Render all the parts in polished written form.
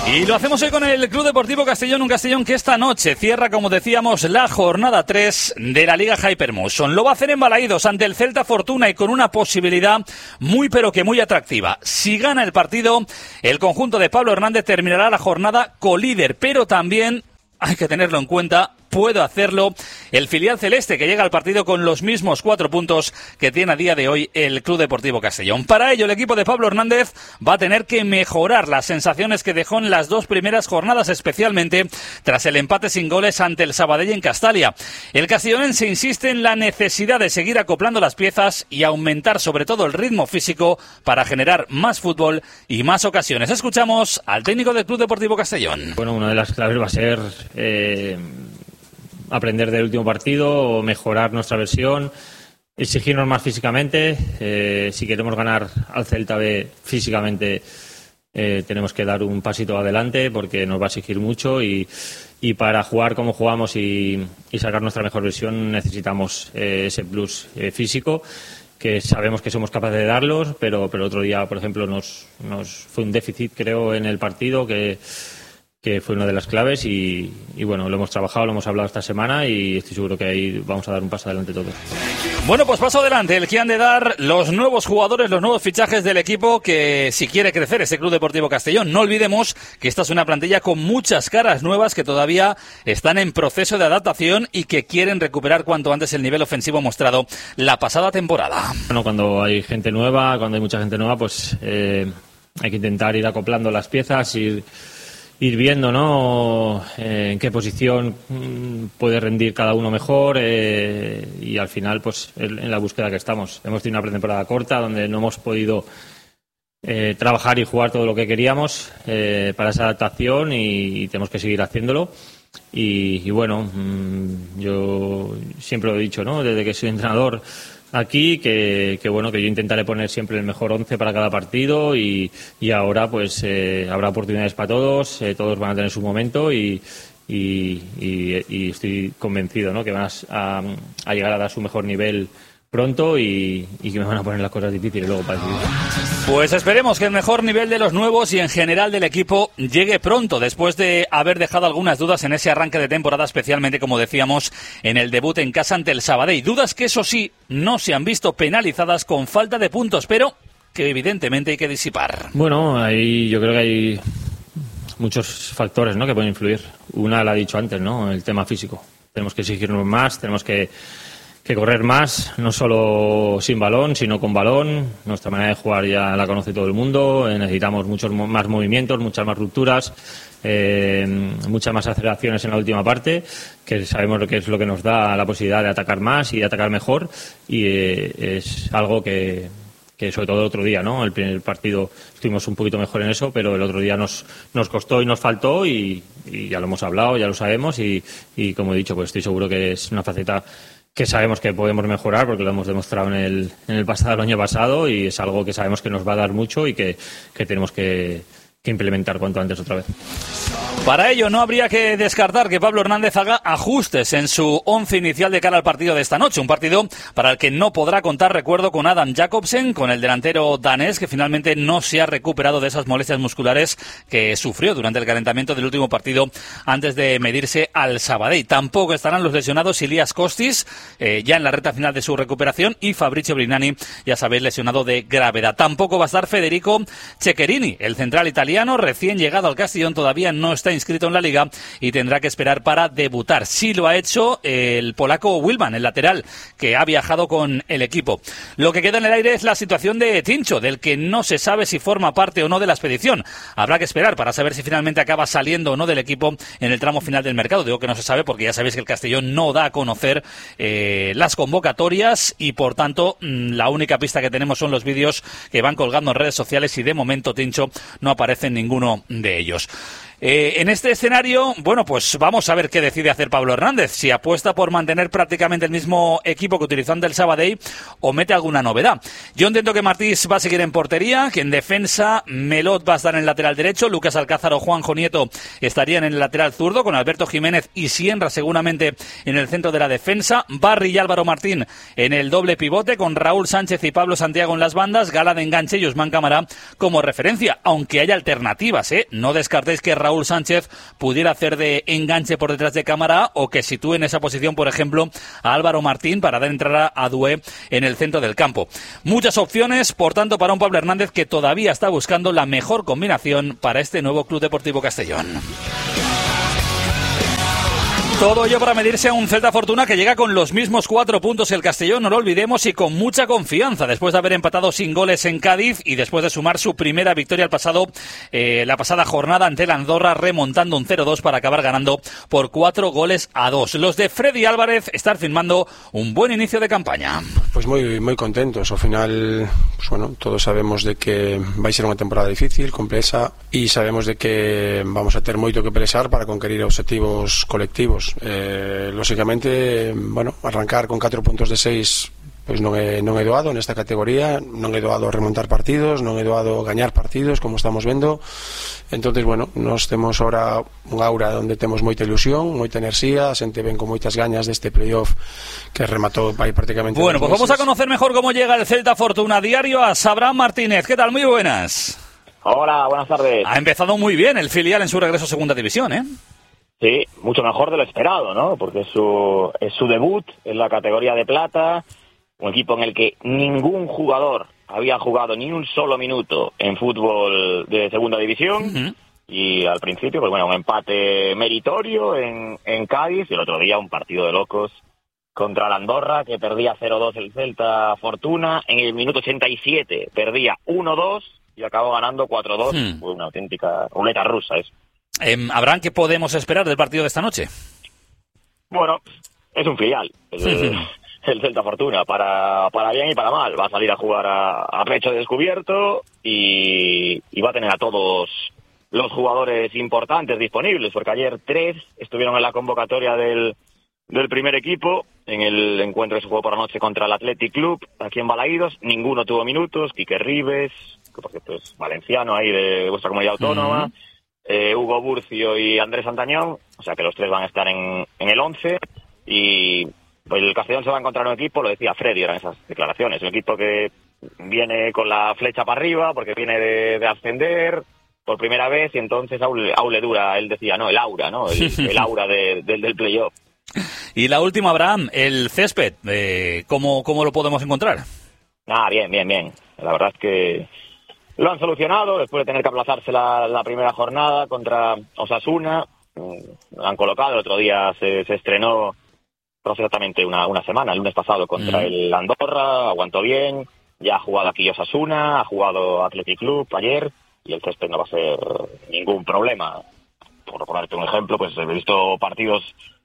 Y lo hacemos hoy con el Club Deportivo Castellón, un Castellón que esta noche cierra, como decíamos, la jornada 3 de la Liga Hypermotion. Lo va a hacer en Balaídos ante el Celta Fortuna y con una posibilidad muy pero que muy atractiva. Si gana el partido, el conjunto de Pablo Hernández terminará la jornada colíder, pero también hay que tenerlo en cuenta, puede hacerlo el filial celeste, que llega al partido con los mismos 4 puntos que tiene a día de hoy el Club Deportivo Castellón. Para ello, el equipo de Pablo Hernández va a tener que mejorar las sensaciones que dejó en las 2 primeras jornadas, especialmente tras el empate sin goles ante el Sabadell en Castalia. El castellonense insiste en la necesidad de seguir acoplando las piezas y aumentar sobre todo el ritmo físico para generar más fútbol y más ocasiones. Escuchamos al técnico del Club Deportivo Castellón. Bueno, una de las claves va a ser aprender del último partido, mejorar nuestra versión, exigirnos más físicamente. Si queremos ganar al Celta B físicamente, tenemos que dar un pasito adelante porque nos va a exigir mucho y para jugar como jugamos y sacar nuestra mejor versión necesitamos ese plus físico, que sabemos que somos capaces de darlos, pero el otro día, por ejemplo, nos fue un déficit, creo, en el partido que fue una de las claves y bueno, lo hemos trabajado, lo hemos hablado esta semana y estoy seguro que ahí vamos a dar un paso adelante todos. Bueno, pues paso adelante el que han de dar los nuevos jugadores, los nuevos fichajes del equipo que si quiere crecer ese Club Deportivo Castellón. No olvidemos que esta es una plantilla con muchas caras nuevas que todavía están en proceso de adaptación y que quieren recuperar cuanto antes el nivel ofensivo mostrado la pasada temporada. Bueno, cuando hay gente nueva, cuando hay mucha gente nueva, pues hay que intentar ir acoplando las piezas, ir viendo, ¿no?, en qué posición puede rendir cada uno mejor y al final, pues en la búsqueda que estamos. Hemos tenido una pretemporada corta donde no hemos podido trabajar y jugar todo lo que queríamos para esa adaptación y tenemos que seguir haciéndolo. Y bueno, yo siempre lo he dicho, ¿no?, desde que soy entrenador aquí, que bueno, que yo intentaré poner siempre el mejor 11 para cada partido y ahora pues habrá oportunidades para todos, todos van a tener su momento y estoy convencido, ¿no?, que van a llegar a dar su mejor nivel pronto y que me van a poner las cosas difíciles luego para decidir. Pues esperemos que el mejor nivel de los nuevos y en general del equipo llegue pronto, después de haber dejado algunas dudas en ese arranque de temporada, especialmente, como decíamos, en el debut en casa ante el Sabadell. Dudas que, eso sí, no se han visto penalizadas con falta de puntos, pero que evidentemente hay que disipar. Bueno, ahí yo creo que hay muchos factores, ¿no?, que pueden influir. Una la he dicho antes, ¿no?, el tema físico. Tenemos que exigirnos más, tenemos que correr más, no solo sin balón, sino con balón. Nuestra manera de jugar ya la conoce todo el mundo, necesitamos muchos más movimientos, muchas más rupturas, muchas más aceleraciones en la última parte, que sabemos lo que es lo que nos da la posibilidad de atacar más y de atacar mejor, y es algo que sobre todo el otro día, ¿no?, el primer partido estuvimos un poquito mejor en eso, pero el otro día nos costó y nos faltó y ya lo hemos hablado, ya lo sabemos y como he dicho, pues estoy seguro que es una faceta que sabemos que podemos mejorar porque lo hemos demostrado en el pasado, el año pasado, y es algo que sabemos que nos va a dar mucho y que tenemos que implementar cuanto antes otra vez. Para ello no habría que descartar que Pablo Hernández haga ajustes en su once inicial de cara al partido de esta noche, un partido para el que no podrá contar, recuerdo, con Adam Jacobsen, con el delantero danés, que finalmente no se ha recuperado de esas molestias musculares que sufrió durante el calentamiento del último partido antes de medirse al Sabadell. Tampoco estarán los lesionados Ilias Kostis, ya en la recta final de su recuperación, y Fabrizio Brignani, ya sabéis, lesionado de gravedad. Tampoco va a estar Federico Ceccherini, el central italiano, recién llegado al Castellón, todavía no está inscrito en la Liga y tendrá que esperar para debutar. Sí lo ha hecho el polaco Wilman, el lateral, que ha viajado con el equipo. Lo que queda en el aire es la situación de Tincho, del que no se sabe si forma parte o no de la expedición. Habrá que esperar para saber si finalmente acaba saliendo o no del equipo en el tramo final del mercado. Digo que no se sabe porque ya sabéis que el Castellón no da a conocer las convocatorias y, por tanto, la única pista que tenemos son los vídeos que van colgando en redes sociales y de momento Tincho no aparece en ninguno de ellos. En este escenario, bueno, pues vamos a ver qué decide hacer Pablo Hernández, si apuesta por mantener prácticamente el mismo equipo que utilizó ante el Sabadell o mete alguna novedad. Yo entiendo que Martís va a seguir en portería, que en defensa Melot va a estar en el lateral derecho, Lucas Alcázar o Juanjo Nieto estarían en el lateral zurdo, con Alberto Jiménez y Sienra seguramente en el centro de la defensa, Barry y Álvaro Martín en el doble pivote, con Raúl Sánchez y Pablo Santiago en las bandas, Gala de enganche y Usman Camará como referencia, aunque haya alternativas, no descartéis que Raúl Sánchez pudiera hacer de enganche por detrás de Camará o que sitúe en esa posición, por ejemplo, a Álvaro Martín para dar entrada a Doué en el centro del campo. Muchas opciones, por tanto, para un Pablo Hernández que todavía está buscando la mejor combinación para este nuevo Club Deportivo Castellón. Todo ello para medirse a un Celta Fortuna que llega con los mismos 4 puntos que el Castellón, no lo olvidemos, y con mucha confianza después de haber empatado sin goles en Cádiz y después de sumar su primera victoria la pasada jornada ante el Andorra, remontando un 0-2 para acabar ganando por 4-2. Los de Freddy Álvarez están firmando un buen inicio de campaña. Pues muy, muy contentos. Al final, pues bueno, todos sabemos de que va a ser una temporada difícil, compleja, y sabemos de que vamos a tener moito que presar para conquerir objetivos colectivos. Lógicamente, bueno, arrancar con 4 puntos de 6 pois non é doado nesta categoría, non é doado remontar partidos, non é doado gañar partidos, como estamos vendo. Entonces, bueno, nós temos ahora un aura onde temos moita ilusión, moita enerxía, a xente ven con moitas gañas deste playoff que rematou aí prácticamente. Bueno, pues vamos a conocer mejor cómo llega el Celta Fortuna diario a Abraham Martínez. ¿Qué tal? Muy buenas. Hola, buenas tardes. Ha empezado muy bien el filial en su regreso a Segunda División, ¿eh? Sí, mucho mejor de lo esperado, ¿no? Porque es su debut en la categoría de plata, un equipo en el que ningún jugador había jugado ni un solo minuto en fútbol de Segunda División. Y al principio, pues bueno, un empate meritorio en Cádiz, y el otro día un partido de locos contra la Andorra, que perdía 0-2 el Celta Fortuna, en el minuto 87 perdía 1-2 y acabó ganando 4-2. Fue una auténtica ruleta rusa eso. Abraham, ¿qué podemos esperar del partido de esta noche? Bueno, es un filial, el Celta Fortuna, para bien y para mal. Va a salir a jugar a pecho descubierto y va a tener a todos los jugadores importantes disponibles, porque ayer 3 estuvieron en la convocatoria del primer equipo, en el encuentro que se jugó por la noche contra el Athletic Club, aquí en Balaídos. Ninguno tuvo minutos. Quique Ribes, que por cierto es valenciano ahí de vuestra comunidad autónoma, Hugo Burcio y Andrés Antañón, o sea que los 3 van a estar en el 11, y pues el Castellón se va a encontrar un equipo, lo decía Freddy en esas declaraciones, un equipo que viene con la flecha para arriba porque viene de ascender por primera vez, y entonces aún le dura, él decía, ¿no? El aura, ¿no? El aura del playoff. Y la última, Abraham, el césped, ¿cómo lo podemos encontrar? Bien. La verdad es que lo han solucionado después de tener que aplazarse la primera jornada contra Osasuna. Lo han colocado, el otro día se estrenó exactamente una semana, el lunes pasado, contra el Andorra, aguantó bien, ya ha jugado aquí Osasuna, ha jugado Athletic Club ayer, y el césped no va a ser ningún problema. Por ponerte un ejemplo, pues he visto partidos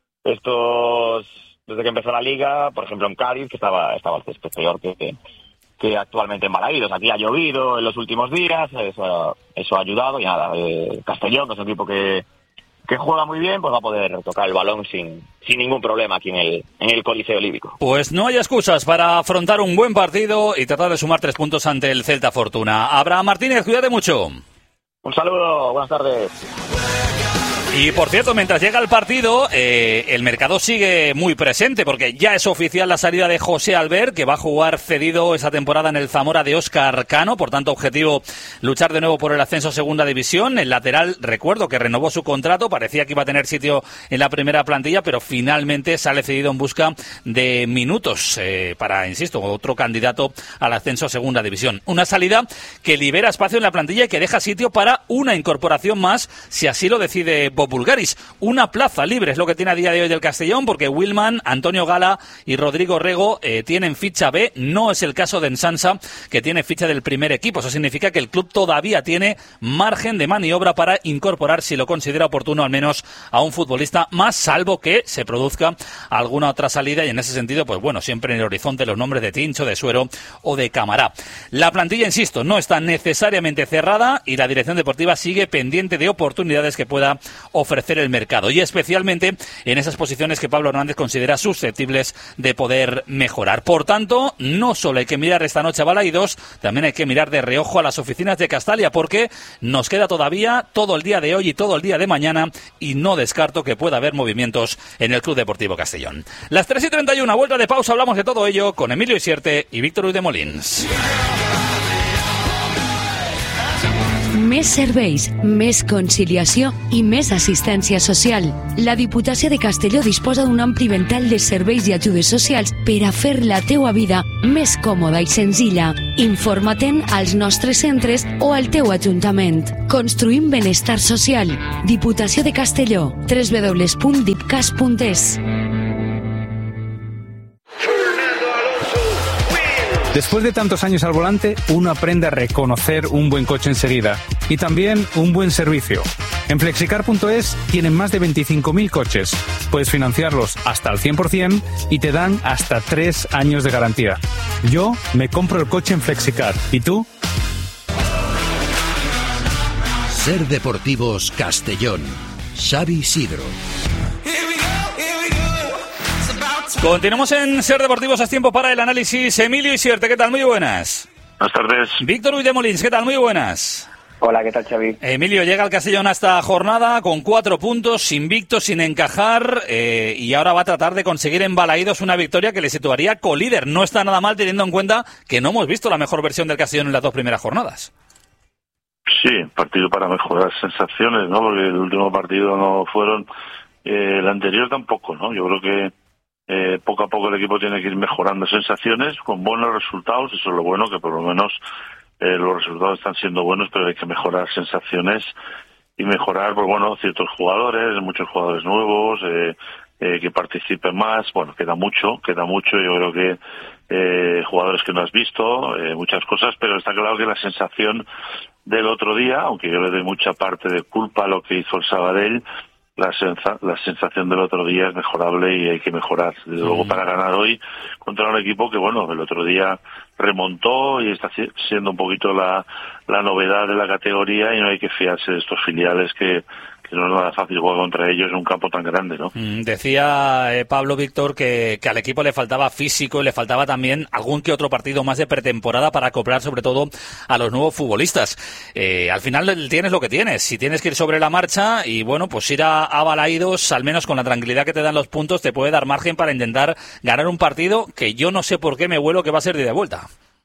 estos desde que empezó la liga, por ejemplo en Cádiz, que estaba el césped peor que actualmente en Balaídos. Aquí ha llovido en los últimos días, eso ha ayudado, y nada, Castellón, que es un equipo que juega muy bien, pues va a poder tocar el balón sin ningún problema aquí en el Coliseo Líbico. Pues no hay excusas para afrontar un buen partido y tratar de sumar 3 puntos ante el Celta Fortuna. Abraham Martínez, cuídate mucho. Un saludo, buenas tardes. Y por cierto, mientras llega el partido, el mercado sigue muy presente, porque ya es oficial la salida de José Albert, que va a jugar cedido esa temporada en el Zamora de Óscar Cano. Por tanto, objetivo luchar de nuevo por el ascenso a Segunda División. El lateral, recuerdo que renovó su contrato, parecía que iba a tener sitio en la primera plantilla, pero finalmente sale cedido en busca de minutos para, insisto, otro candidato al ascenso a Segunda División. Una salida que libera espacio en la plantilla y que deja sitio para una incorporación más, si así lo decide Populgaris. Una plaza libre es lo que tiene a día de hoy del Castellón, porque Wilman, Antonio Gala y Rodrigo Rego tienen ficha B. No es el caso de Ensansa, que tiene ficha del primer equipo. Eso significa que el club todavía tiene margen de maniobra para incorporar, si lo considera oportuno, al menos a un futbolista más, salvo que se produzca alguna otra salida, y en ese sentido, pues bueno, siempre en el horizonte los nombres de Tincho, de Suero o de Camará. La plantilla, insisto, no está necesariamente cerrada y la dirección deportiva sigue pendiente de oportunidades que pueda ofrecer el mercado, y especialmente en esas posiciones que Pablo Hernández considera susceptibles de poder mejorar. Por tanto, no solo hay que mirar esta noche a Balaidos, también hay que mirar de reojo a las oficinas de Castalia, porque nos queda todavía todo el día de hoy y todo el día de mañana, y no descarto que pueda haber movimientos en el Club Deportivo Castellón. Las 3:31, vuelta de pausa, hablamos de todo ello con Emilio Isierte y Víctor Ulldemolins. Més serveis, més conciliació i més assistència social. La Diputació de Castelló disposa d'un ampli ventall de serveis i ajudes socials per a fer la teua vida més còmoda i senzilla. Informa-te'n als nostres centres o al teu ajuntament. Construïm benestar social. Diputació de Castelló. www.dipcas.es. Después de tantos años al volante, uno aprende a reconocer un buen coche enseguida y también un buen servicio. En Flexicar.es tienen más de 25.000 coches. Puedes financiarlos hasta al 100% y te dan hasta 3 años de garantía. Yo me compro el coche en Flexicar. ¿Y tú? Ser Deportivos Castellón. Xavi Sidro. Continuamos en Ser Deportivos, es tiempo para el análisis. Emilio Isierte, ¿qué tal? Muy buenas. Buenas tardes. Víctor Ulldemolins, ¿qué tal? Muy buenas. Hola, ¿qué tal, Xavi? Emilio, llega al Castellón a esta jornada con 4 puntos, invicto, sin encajar, y ahora va a tratar de conseguir en Balaidos una victoria que le situaría colíder. No está nada mal, teniendo en cuenta que no hemos visto la mejor versión del Castellón en las 2 primeras jornadas. Sí, partido para mejorar sensaciones, ¿no? Porque el último partido no fueron, el anterior tampoco, ¿no? Yo creo que poco a poco el equipo tiene que ir mejorando sensaciones con buenos resultados. Eso es lo bueno, que por lo menos los resultados están siendo buenos, pero hay que mejorar sensaciones y mejorar, pues bueno, ciertos jugadores, muchos jugadores nuevos, que participen más. Bueno, queda mucho. Yo creo que jugadores que no has visto, muchas cosas, pero está claro que la sensación del otro día, aunque yo le doy mucha parte de culpa a lo que hizo el Sabadell, la sensación del otro día es mejorable y hay que mejorar. Desde luego, para ganar hoy contra un equipo que, bueno, el otro día remontó y está siendo un poquito la novedad de la categoría, y no hay que fiarse de estos filiales que no es nada fácil jugar contra ellos en un campo tan grande, ¿no? Decía Pablo, Víctor, que al equipo le faltaba físico y le faltaba también algún que otro partido más de pretemporada para acoplar sobre todo a los nuevos futbolistas. Al final tienes lo que tienes. Si tienes que ir sobre la marcha y, bueno, pues ir a Balaidos, al menos con la tranquilidad que te dan los puntos, te puede dar margen para intentar ganar un partido que yo no sé por qué me huelo que va a ser de ida y vuelta.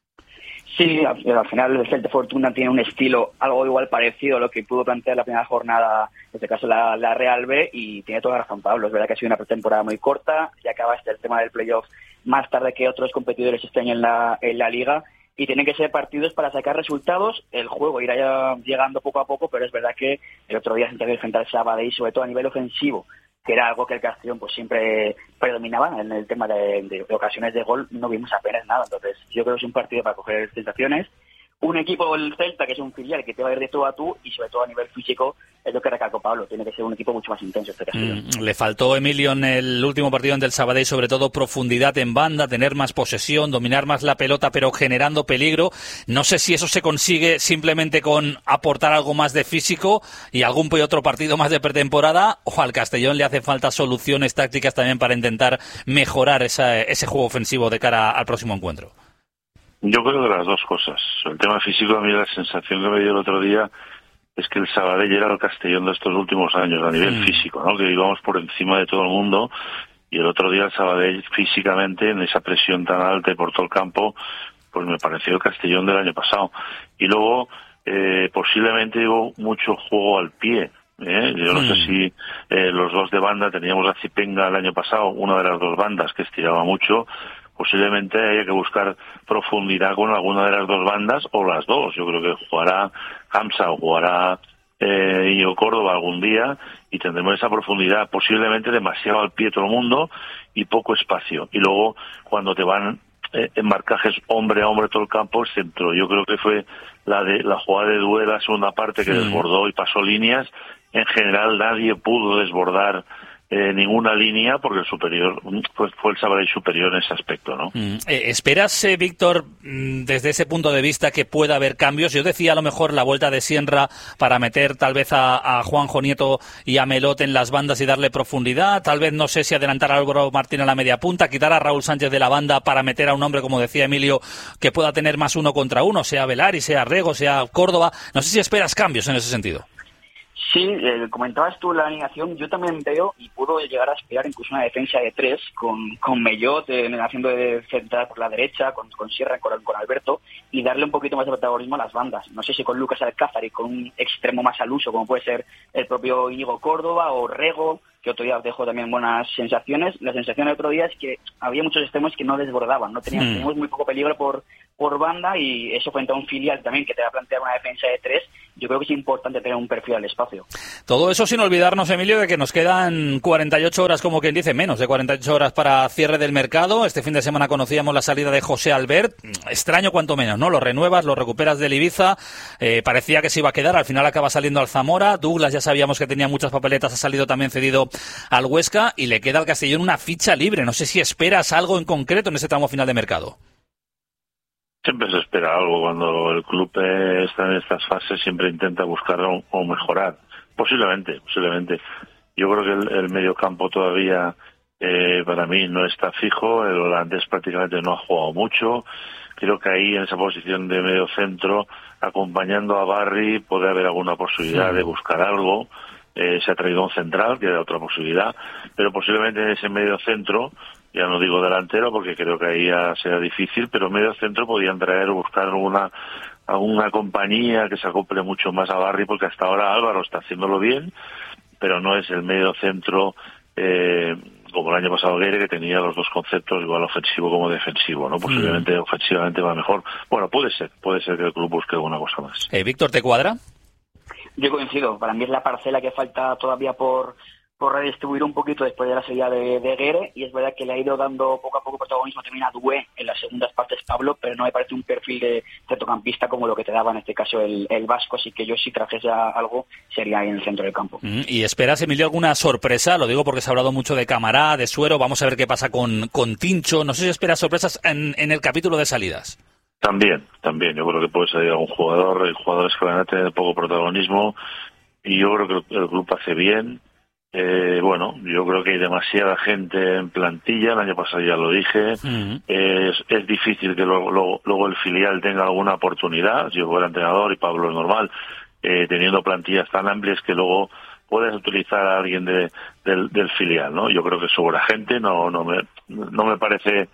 Sí, al final el Celta Fortuna tiene un estilo algo igual parecido a lo que pudo plantear la primera jornada, en este caso la Real B, y tiene toda la razón Pablo. Es verdad que ha sido una pretemporada muy corta, ya acaba el tema del playoff más tarde que otros competidores este año en la Liga, y tienen que ser partidos para sacar resultados. El juego irá ya llegando poco a poco, pero es verdad que el otro día se intentó enfrentar al Sabadell, sobre todo a nivel ofensivo, que era algo que el Castellón pues siempre predominaba en el tema de ocasiones de gol. No vimos apenas nada. Entonces yo creo que es un partido para coger sensaciones. Un equipo, el Celta, que es un filial que te va a ir de tú a tú, y sobre todo a nivel físico, es lo que recalcó Pablo, tiene que ser un equipo mucho más intenso este Castellón. Le faltó, Emilio, en el último partido ante el Sabadell, sobre todo profundidad en banda, tener más posesión, dominar más la pelota, pero generando peligro. No sé si eso se consigue simplemente con aportar algo más de físico y algún otro partido más de pretemporada, o al Castellón le hace falta soluciones tácticas también para intentar mejorar ese juego ofensivo de cara al próximo encuentro. Yo creo de las dos cosas. El tema físico, a mí la sensación que me dio el otro día es que el Sabadell era el Castellón de estos últimos años a nivel físico, ¿no? Que íbamos por encima de todo el mundo, y el otro día el Sabadell físicamente, en esa presión tan alta y por todo el campo, pues me pareció el Castellón del año pasado. Y luego posiblemente digo mucho juego al pie. Yo no sé si los dos de banda, teníamos a Zipenga el año pasado, una de las dos bandas que estiraba mucho. Posiblemente haya que buscar profundidad con alguna de las dos bandas o las dos. Yo creo que jugará Hamza o jugará Íñigo Córdoba algún día, y tendremos esa profundidad, posiblemente demasiado al pie todo el mundo y poco espacio. Y luego, cuando te van en marcajes hombre a hombre todo el campo, el centro. Yo creo que fue la jugada de Doué, la segunda parte, que desbordó y pasó líneas. En general nadie pudo desbordar ninguna línea, porque el superior fue el Sabadell superior en ese aspecto, ¿no? ¿Esperas, Víctor, desde ese punto de vista, que pueda haber cambios? Yo decía a lo mejor la vuelta de Sienra para meter tal vez a Juanjo Nieto y a Melot en las bandas y darle profundidad, tal vez, no sé si adelantar a Álvaro Martín a la media punta, quitar a Raúl Sánchez de la banda para meter a un hombre, como decía Emilio, que pueda tener más 1 contra 1, sea Velari, sea Rego, sea Córdoba. No sé si esperas cambios en ese sentido. Sí, comentabas tú la alineación, yo también veo y puedo llegar a aspirar incluso una defensa de 3 con Mellot haciendo de central por la derecha, con Sierra, con Alberto, y darle un poquito más de protagonismo a las bandas. No sé si con Lucas Alcázar y con un extremo más al uso, como puede ser el propio Íñigo Córdoba o Rego, que otro día dejó también buenas sensaciones. La sensación del otro día es que había muchos extremos que no desbordaban, no teníamos muy poco peligro por banda, y eso frente a un filial también que te va a plantear una defensa de 3. Yo creo que es importante tener un perfil al espacio. Todo eso sin olvidarnos, Emilio, de que nos quedan 48 horas, como quien dice, menos de 48 horas para cierre del mercado. Este fin de semana conocíamos la salida de José Albert. Extraño cuanto menos, ¿no? Lo renuevas, lo recuperas del Ibiza. Parecía que se iba a quedar, al final acaba saliendo al Zamora. Douglas ya sabíamos que tenía muchas papeletas, ha salido también cedido al Huesca, y le queda al Castellón una ficha libre. No sé si esperas algo en concreto en ese tramo final de mercado. Siempre se espera algo cuando el club está en estas fases, siempre intenta buscar o mejorar. Posiblemente. Yo creo que el medio campo todavía para mí no está fijo. El holandés prácticamente no ha jugado mucho. Creo que ahí en esa posición de medio centro, acompañando a Barry, puede haber alguna posibilidad de buscar algo. Se ha traído un central, que era otra posibilidad, pero posiblemente en ese medio centro, ya no digo delantero porque creo que ahí ya será difícil, pero medio centro podían traer o buscar alguna compañía que se acople mucho más a Barry, porque hasta ahora Álvaro está haciéndolo bien, pero no es el medio centro como el año pasado Guerre, que tenía los dos conceptos, igual ofensivo como defensivo, ¿no? Posiblemente ofensivamente va mejor. Bueno, puede ser que el club busque alguna cosa más. Víctor, ¿te cuadra? Yo coincido, para mí es la parcela que falta todavía por redistribuir un poquito después de la salida de Guerre, y es verdad que le ha ido dando poco a poco protagonismo también a Doué en las segundas partes Pablo, pero no me parece un perfil de centrocampista como lo que te daba en este caso el vasco, así que yo si trajese algo sería ahí en el centro del campo. ¿Y esperas, Emilio, alguna sorpresa? Lo digo porque se ha hablado mucho de Camará, de Suero, vamos a ver qué pasa con Tincho, no sé si esperas sorpresas en el capítulo de salidas. También, yo creo que puede salir algún jugador, hay jugadores que van a tener poco protagonismo, y yo creo que el club hace bien. Yo creo que hay demasiada gente en plantilla, el año pasado ya lo dije. Es difícil que luego el filial tenga alguna oportunidad. Yo fuera entrenador, y Pablo es normal, teniendo plantillas tan amplias que luego puedes utilizar a alguien del filial, ¿no? Yo creo que sobra gente, no me parece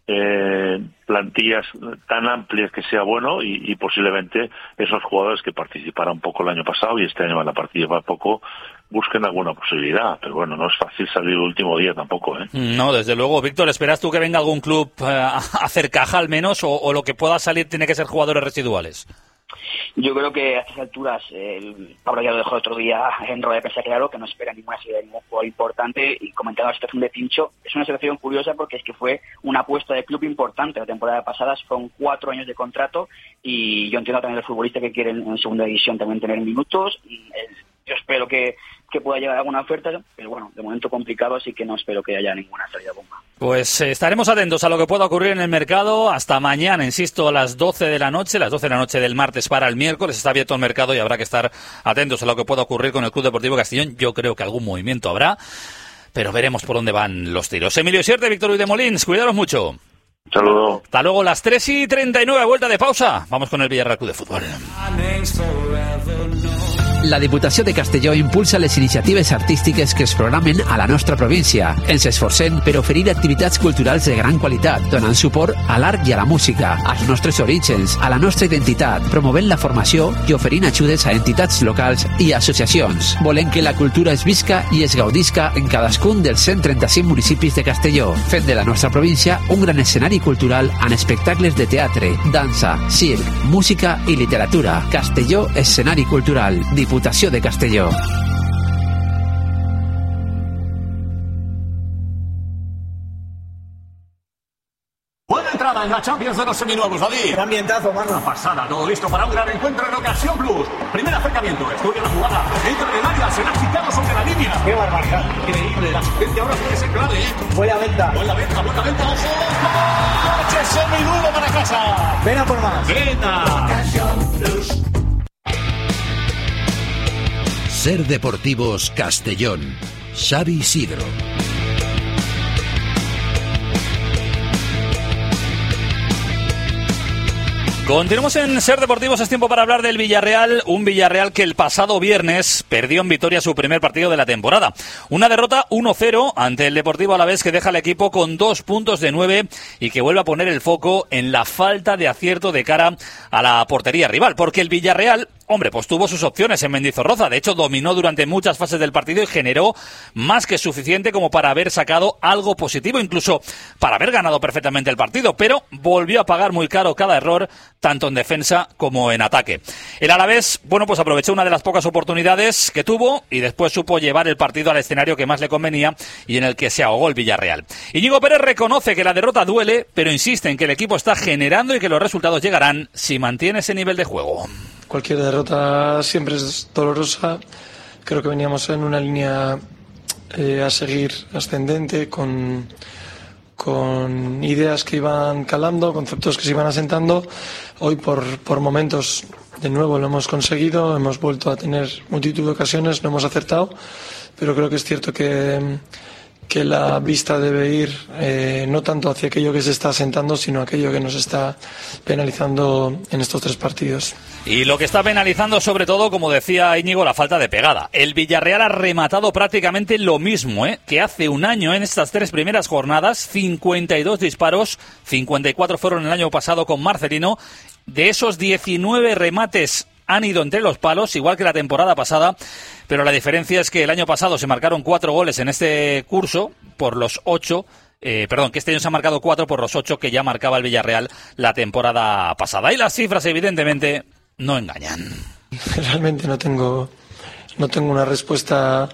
plantillas tan amplias que sea bueno, y posiblemente esos jugadores que participaron poco el año pasado y este año van a participar poco busquen alguna posibilidad, pero bueno, no es fácil salir el último día tampoco, ¿eh? No, desde luego. Víctor, ¿esperas tú que venga algún club a hacer caja al menos, o lo que pueda salir tiene que ser jugadores residuales? Yo creo que a estas alturas, Pablo ya lo dejó el otro día en rueda de prensa claro, que no espera ninguna salida de ningún jugador importante, y comentando la situación de Tincho, es una situación curiosa porque es que fue una apuesta de club importante la temporada pasada, fueron 4 años de contrato, y yo entiendo también el futbolista que quiere en segunda división también tener minutos. Yo espero que pueda llegar alguna oferta, pero bueno, de momento complicado, así que no espero que haya ninguna salida bomba. Pues estaremos atentos a lo que pueda ocurrir en el mercado. Hasta mañana, insisto, a las 12 de la noche del martes para el miércoles. Está abierto el mercado y habrá que estar atentos a lo que pueda ocurrir con el Club Deportivo Castellón. Yo creo que algún movimiento habrá, pero veremos por dónde van los tiros. Emilio Sierte, Víctor Luis de Molins, cuidaros mucho. Saludos. Hasta luego, las 3:39, vuelta de pausa. Vamos con el Villarreal Club de Fútbol. La Diputació de Castelló impulsa les iniciatives artístiques que es programen a la nostra província. Ens esforcem per oferir activitats culturals de gran qualitat, donant suport a l'art i a la música, als nostres orígens, a la nostra identitat, promovent la formació i oferint ajudes a entitats locals i associacions. Volem que la cultura es visca i es gaudisca en cadascun dels 135 municipis de Castelló, fent de la nostra província un gran escenari cultural amb espectacles de teatre, dansa, circ, música i literatura. Castelló, escenari cultural. Diputació Diputació de Castelló. Buena entrada en la Champions de los seminuevos, David. Qué ambientazo, mano. Una pasada, todo listo para un gran encuentro en Ocasión Plus. Primer acercamiento, estudia la jugada. Entra en el área, será quitado sobre la línea. Qué barbaridad. Increíble, la asistencia ahora puede ser clave. Buena venta. Buena venta, ojo. ¡Coche seminuevo para casa! Ven a por más. ¡Venga! Ocasión Plus. Ser Deportivos Castellón. Xavi Isidro. Continuamos en Ser Deportivos, es tiempo para hablar del Villarreal, un Villarreal que el pasado viernes perdió en Vitoria su primer partido de la temporada. Una derrota 1-0 ante el Deportivo Alavés que deja al equipo con 2 puntos de 9 y que vuelve a poner el foco en la falta de acierto de cara a la portería rival, porque el Villarreal, hombre, pues tuvo sus opciones en Mendizorroza, de hecho dominó durante muchas fases del partido y generó más que suficiente como para haber sacado algo positivo, incluso para haber ganado perfectamente el partido, pero volvió a pagar muy caro cada error, tanto en defensa como en ataque. El Alavés, bueno, pues aprovechó una de las pocas oportunidades que tuvo y después supo llevar el partido al escenario que más le convenía y en el que se ahogó el Villarreal. Íñigo Pérez reconoce que la derrota duele, pero insiste en que el equipo está generando y que los resultados llegarán si mantiene ese nivel de juego. Cualquier derrota siempre es dolorosa. Creo que veníamos en una línea a seguir ascendente, con ideas que iban calando, conceptos que se iban asentando. Hoy por momentos de nuevo lo hemos conseguido, hemos vuelto a tener multitud de ocasiones, no hemos acertado, pero creo que es cierto que la vista debe ir no tanto hacia aquello que se está asentando, sino aquello que nos está penalizando en estos 3 partidos. Y lo que está penalizando sobre todo, como decía Íñigo, la falta de pegada. El Villarreal ha rematado prácticamente lo mismo que hace un año en estas 3 primeras jornadas, 52 disparos, 54 fueron el año pasado con Marcelino. De esos 19 remates han ido entre los palos, igual que la temporada pasada, pero la diferencia es que el año pasado se marcaron 4 goles en este curso por los 8, que este año se han marcado 4 por los 8 que ya marcaba el Villarreal la temporada pasada. Y las cifras, evidentemente, no engañan. Realmente no tengo una respuesta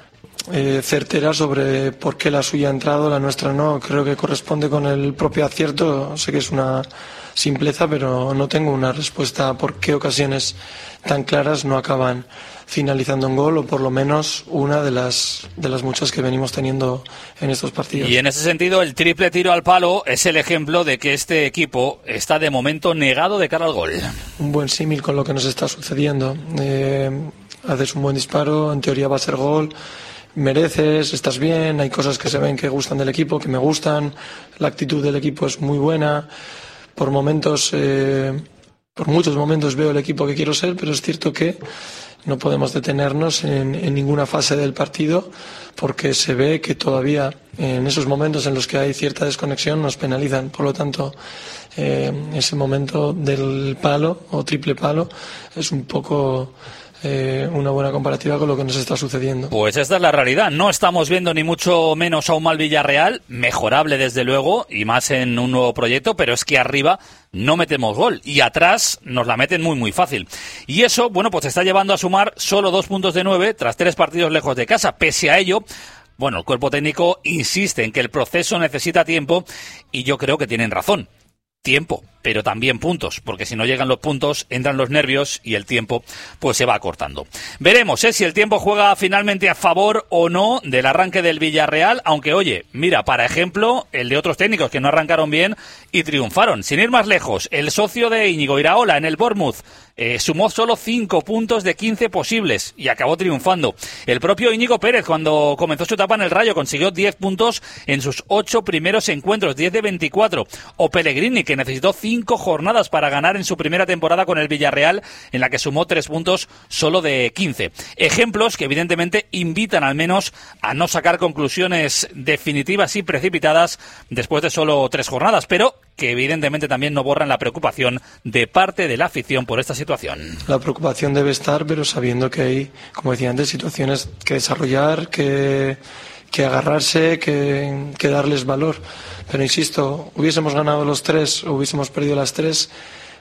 certera sobre por qué la suya ha entrado, la nuestra no. Creo que corresponde con el propio acierto. Sé que es una simpleza, pero no tengo una respuesta a por qué ocasiones tan claras no acaban finalizando en gol, o por lo menos una de las muchas que venimos teniendo en estos partidos. Y en ese sentido, el triple tiro al palo es el ejemplo de que este equipo está de momento negado de cara al gol. Un buen símil con lo que nos está sucediendo. Haces un buen disparo, en teoría va a ser gol, mereces, estás bien, hay cosas que se ven que gustan del equipo, que me gustan, la actitud del equipo es muy buena. Por muchos momentos veo el equipo que quiero ser, pero es cierto que no podemos detenernos en ninguna fase del partido, porque se ve que todavía en esos momentos en los que hay cierta desconexión nos penalizan. Por lo tanto, ese momento del palo o triple palo es un poco una buena comparativa con lo que nos está sucediendo. Pues esta es la realidad. No estamos viendo ni mucho menos a un mal Villarreal, mejorable desde luego, y más en un nuevo proyecto, pero es que arriba no metemos gol y atrás nos la meten muy muy fácil. Y eso, bueno, pues está llevando a sumar solo 2 puntos de 9 tras 3 partidos lejos de casa. Pese a ello, bueno, el cuerpo técnico insiste en que el proceso necesita tiempo y yo creo que tienen razón. Tiempo, pero también puntos, porque si no llegan los puntos, entran los nervios y el tiempo pues se va acortando. Veremos si el tiempo juega finalmente a favor o no del arranque del Villarreal, aunque oye, mira, para ejemplo, el de otros técnicos que no arrancaron bien y triunfaron. Sin ir más lejos, el socio de Íñigo, Iraola, en el Bournemouth, sumó solo 5 puntos de 15 posibles y acabó triunfando. El propio Íñigo Pérez, cuando comenzó su etapa en el Rayo, consiguió 10 puntos en sus 8 primeros encuentros, 10 de 24. O Pellegrini, que necesitó 5 jornadas para ganar en su primera temporada con el Villarreal, en la que sumó 3 puntos solo de 15. Ejemplos que evidentemente invitan al menos a no sacar conclusiones definitivas y precipitadas después de solo 3 jornadas, pero que evidentemente también no borran la preocupación de parte de la afición por esta situación. La preocupación debe estar, pero sabiendo que hay, como decía antes, situaciones que desarrollar, que agarrarse, que darles valor. Pero insisto, hubiésemos ganado los 3, hubiésemos perdido las 3,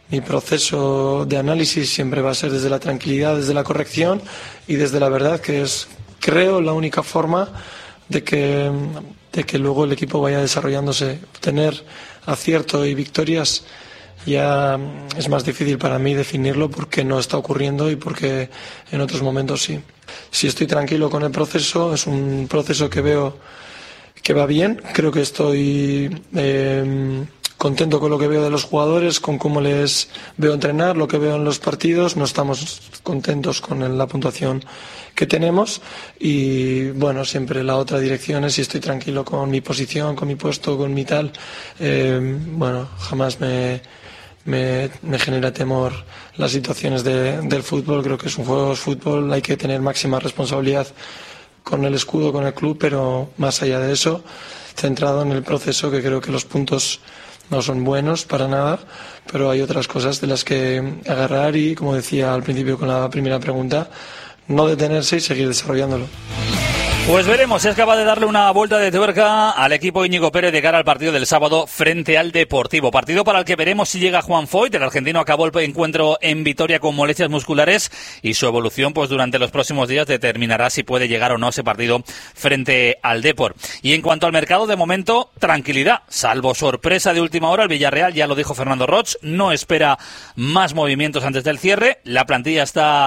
Mi proceso de análisis siempre va a ser desde la tranquilidad, desde la corrección y desde la verdad, que es, creo, la única forma de que luego el equipo vaya desarrollándose. Tener acierto y victorias ya es más difícil para mí definirlo, porque no está ocurriendo y porque en otros momentos sí. Si estoy tranquilo con el proceso, es un proceso que veo que va bien. Creo que estoy contento con lo que veo de los jugadores, con cómo les veo entrenar, lo que veo en los partidos. No estamos contentos con la puntuación que tenemos y bueno, siempre la otra dirección es si estoy tranquilo con mi posición, con mi puesto, con mi tal. Bueno, jamás me genera temor las situaciones del fútbol. Creo que es un juego de fútbol, hay que tener máxima responsabilidad con el escudo, con el club, pero más allá de eso, centrado en el proceso, que creo que los puntos no son buenos para nada, pero hay otras cosas de las que agarrar y, como decía al principio con la primera pregunta, no detenerse y seguir desarrollándolo. Pues veremos si es capaz de darle una vuelta de tuerca al equipo Íñigo Pérez de cara al partido del sábado frente al Deportivo. Partido para el que veremos si llega Juan Foyt. El argentino acabó el encuentro en Vitoria con molestias musculares y su evolución pues durante los próximos días determinará si puede llegar o no ese partido frente al Depor. Y en cuanto al mercado, de momento, tranquilidad. Salvo sorpresa de última hora, el Villarreal, ya lo dijo Fernando Roch, no espera más movimientos antes del cierre. La plantilla está